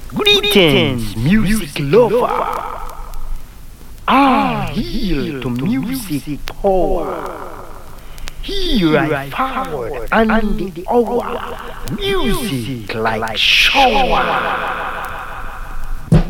Greetings, music lover. I heal to music power. Here I forward and the hour. Music like shower.